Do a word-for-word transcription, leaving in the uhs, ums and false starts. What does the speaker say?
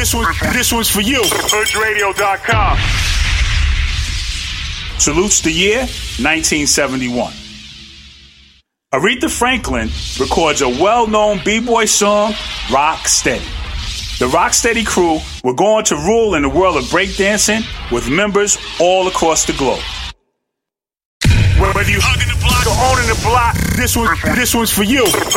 This one, this one's for you. Hood Radio dot com. Salutes the year nineteen seventy-one. Aretha Franklin records a well-known b-boy song, Rock Steady. The Rock Steady crew were going to rule in the world of breakdancing with members all across the globe. Whether you hugging the block or owning the block, This one, this one's for you.